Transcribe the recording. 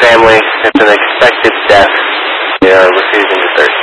family. It's an expected death. They are refusing to search.